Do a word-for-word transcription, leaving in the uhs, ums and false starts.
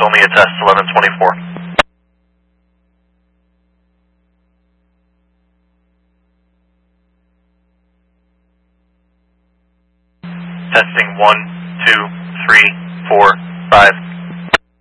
only a test, eleven twenty-four. Testing one, two, three, four, five.